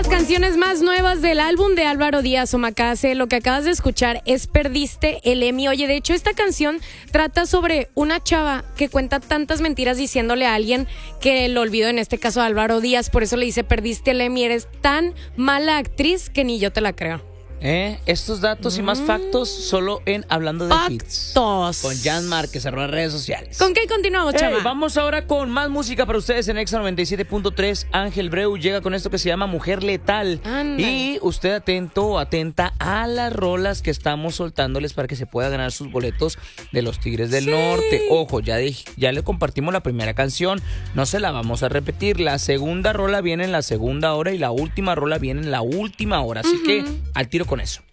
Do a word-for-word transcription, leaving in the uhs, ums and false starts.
las canciones más nuevas del álbum de Álvaro Díaz Omakase. Lo que acabas de escuchar es Perdiste el Emmy. Oye, de hecho, esta canción trata sobre una chava que cuenta tantas mentiras diciéndole a alguien que lo olvidó, en este caso a Álvaro Díaz. Por eso le dice, perdiste el Emmy, eres tan mala actriz que ni yo te la creo. ¿Eh? Estos datos y más Mm. factos solo en Hablando de Hits. Factos. Con Jan Márquez, arroba redes sociales. ¿Con qué continuamos, Hey, chava? vamos ahora con más música para ustedes en Exa noventa y siete punto tres. Ángel Breu llega con esto que se llama Mujer Letal. Ándale. Y usted atento o atenta a las rolas que estamos soltándoles para que se pueda ganar sus boletos de los Tigres del Sí. Norte. Ojo, ya, dij- ya le compartimos la primera canción, no se la vamos a repetir. La segunda rola viene en la segunda hora y la última rola viene en la última hora. Así Ujú. que al tiro con eso.